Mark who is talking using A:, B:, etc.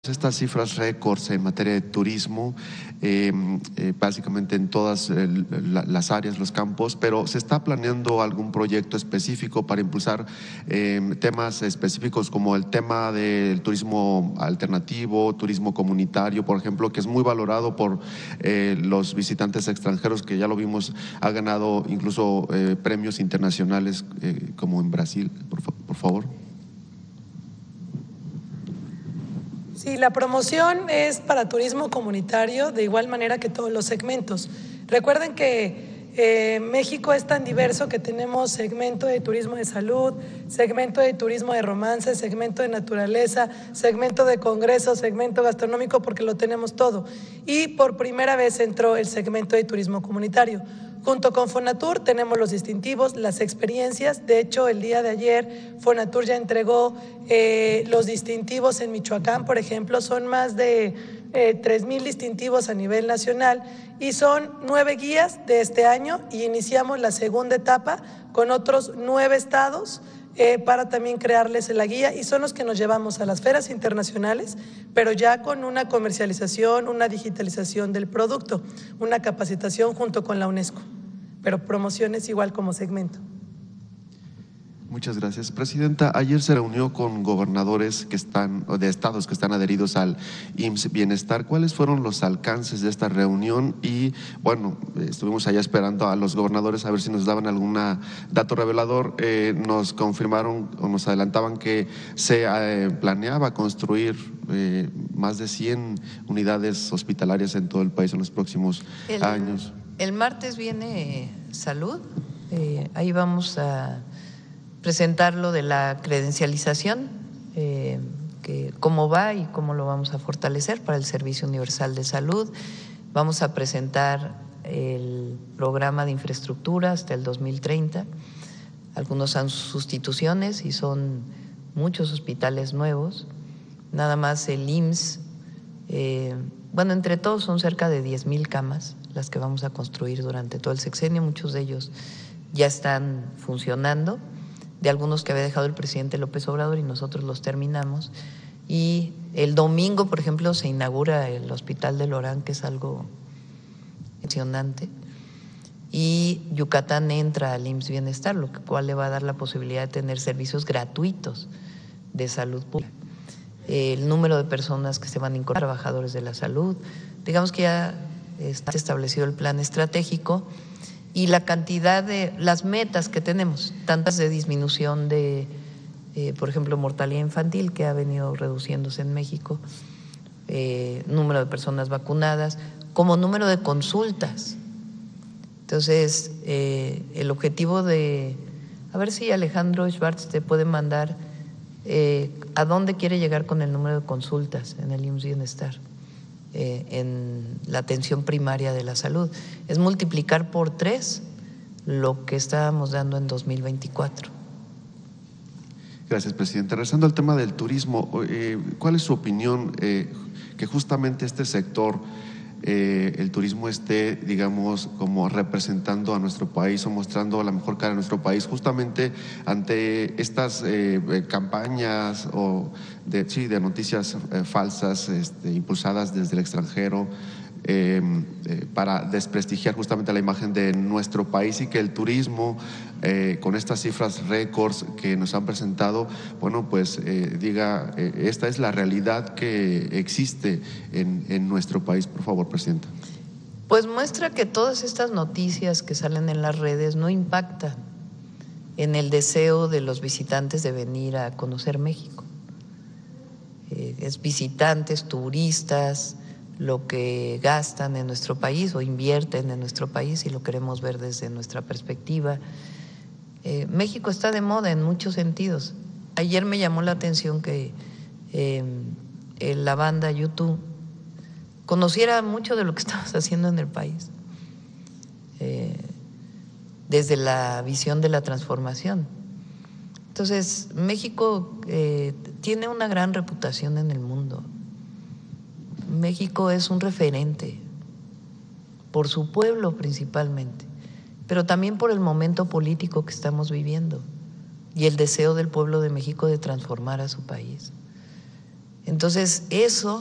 A: Estas cifras récords en materia de turismo, básicamente en todas las áreas, los campos, pero ¿se está planeando algún proyecto específico para impulsar temas específicos como el tema del turismo alternativo, turismo comunitario, por ejemplo, que es muy valorado por los visitantes extranjeros, que ya lo vimos, ha ganado incluso premios internacionales como en Brasil, por favor?
B: Sí, la promoción es para turismo comunitario, de igual manera que todos los segmentos. Recuerden que México es tan diverso que tenemos segmento de turismo de salud, segmento de turismo de romance, segmento de naturaleza, segmento de congresos, segmento gastronómico, porque lo tenemos todo. Y por primera vez entró el segmento de turismo comunitario. Junto con Fonatur tenemos los distintivos, las experiencias. De hecho, el día de ayer Fonatur ya entregó los distintivos en Michoacán, por ejemplo. Son más de 3,000 distintivos a nivel nacional y son 9 guías de este año, y iniciamos la segunda etapa con otros 9 estados para también crearles la guía, y son los que nos llevamos a las ferias internacionales, pero ya con una comercialización, una digitalización del producto, una capacitación junto con la UNESCO, pero promociones igual como segmento.
A: Muchas gracias, Presidenta. Ayer se reunió con gobernadores de estados que están adheridos al IMSS Bienestar. ¿Cuáles fueron los alcances de esta reunión? Y bueno, estuvimos allá esperando a los gobernadores a ver si nos daban algún dato revelador. Nos confirmaron o nos adelantaban que se planeaba construir más de 100 unidades hospitalarias en todo el país en los próximos años.
C: El martes viene Salud, ahí vamos a presentar lo de la credencialización, que cómo va y cómo lo vamos a fortalecer para el Servicio Universal de Salud. Vamos a presentar el programa de infraestructura hasta el 2030. Algunos son sustituciones y son muchos hospitales nuevos. Nada más el IMSS, bueno, entre todos son cerca de 10,000 camas las que vamos a construir durante todo el sexenio. Muchos de ellos ya están funcionando, de algunos que había dejado el presidente López Obrador, y nosotros los terminamos. Y el domingo, por ejemplo, se inaugura el Hospital de Lorán, que es algo impresionante, y Yucatán entra al IMSS Bienestar, lo cual le va a dar la posibilidad de tener servicios gratuitos de salud pública. El número de personas que se van a incorporar, trabajadores de la salud, digamos que ya está establecido el plan estratégico y la cantidad de las metas que tenemos, tantas de disminución de, por ejemplo, mortalidad infantil, que ha venido reduciéndose en México, número de personas vacunadas, como número de consultas. Entonces, el objetivo de, a ver si Alejandro Schwartz te puede mandar a dónde quiere llegar con el número de consultas en el IMSS Bienestar, en la atención primaria de la salud. Es multiplicar por 3 lo que estábamos dando en 2024.
A: Gracias, presidente. Regresando al tema del turismo, ¿cuál es su opinión que justamente este sector, el turismo, esté, digamos, como representando a nuestro país o mostrando la mejor cara de nuestro país, justamente ante estas campañas o de noticias falsas impulsadas desde el extranjero, para desprestigiar justamente la imagen de nuestro país, y que el turismo, con estas cifras récords que nos han presentado, bueno, pues diga, esta es la realidad que existe en nuestro país? Por favor, Presidenta.
C: Pues muestra que todas estas noticias que salen en las redes no impactan en el deseo de los visitantes de venir a conocer México. Es visitantes, turistas, lo que gastan en nuestro país o invierten en nuestro país, y lo queremos ver desde nuestra perspectiva. México está de moda en muchos sentidos. Ayer me llamó la atención que la banda YouTube conociera mucho de lo que estamos haciendo en el país, desde la visión de la transformación. Entonces, México tiene una gran reputación en el mundo. México es un referente por su pueblo principalmente, pero también por el momento político que estamos viviendo y el deseo del pueblo de México de transformar a su país. Entonces, eso